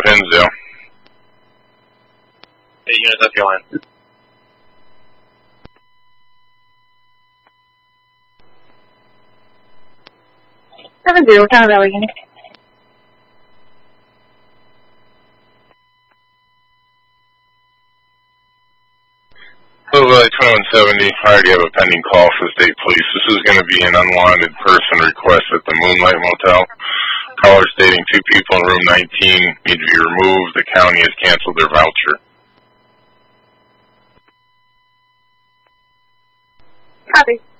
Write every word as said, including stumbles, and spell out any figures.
five, Hinsdale. Eight units up your line. Seven zero, Tower Valley unit. Blue Valley twenty-one seventy, I already have a pending call for the state police. This is going to be an unwanted person request at the Moonlight Motel. Caller stating two people in room nineteen need to be removed. The county has canceled their voucher. Copy.